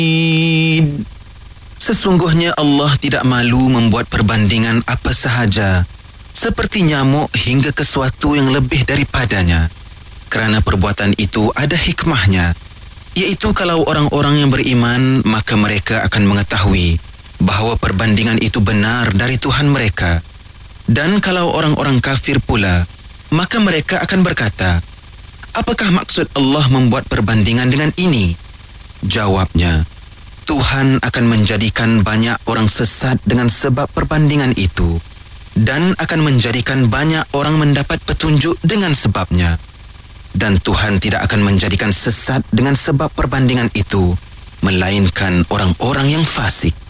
Sesungguhnya Allah tidak malu membuat perbandingan apa sahaja, seperti nyamuk hingga ke sesuatu yang lebih daripadanya. Kerana perbuatan itu ada hikmahnya, iaitu kalau orang-orang yang beriman, maka mereka akan mengetahui bahawa perbandingan itu benar dari Tuhan mereka. Dan kalau orang-orang kafir pula, maka mereka akan berkata, apakah maksud Allah membuat perbandingan dengan ini? Jawabnya, Tuhan akan menjadikan banyak orang sesat dengan sebab perbandingan itu, dan akan menjadikan banyak orang mendapat petunjuk dengan sebabnya. Dan Tuhan tidak akan menjadikan sesat dengan sebab perbandingan itu, melainkan orang-orang yang fasik.